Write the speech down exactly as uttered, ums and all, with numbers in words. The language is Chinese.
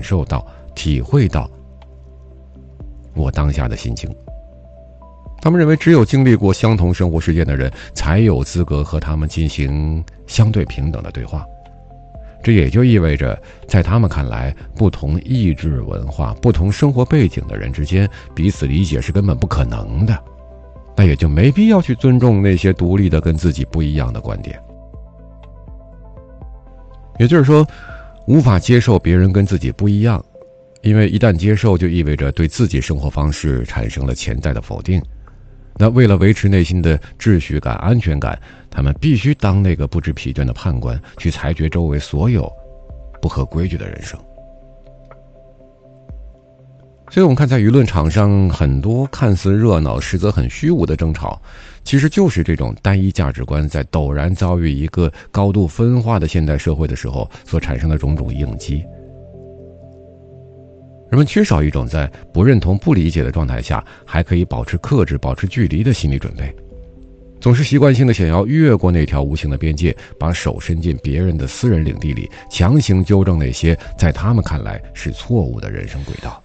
感受到、体会到我当下的心情。他们认为只有经历过相同生活事件的人才有资格和他们进行相对平等的对话。这也就意味着在他们看来，不同意志文化、不同生活背景的人之间彼此理解是根本不可能的，那也就没必要去尊重那些独立的跟自己不一样的观点。也就是说，无法接受别人跟自己不一样，因为一旦接受就意味着对自己生活方式产生了潜在的否定。那为了维持内心的秩序感、安全感，他们必须当那个不知疲倦的判官，去裁决周围所有不合规矩的人生。所以我们看在舆论场上，很多看似热闹实则很虚无的争吵，其实就是这种单一价值观在陡然遭遇一个高度分化的现代社会的时候所产生的种种应激。人们缺少一种在不认同、不理解的状态下还可以保持克制、保持距离的心理准备，总是习惯性的想要越过那条无形的边界，把手伸进别人的私人领地里，强行纠正那些在他们看来是错误的人生轨道。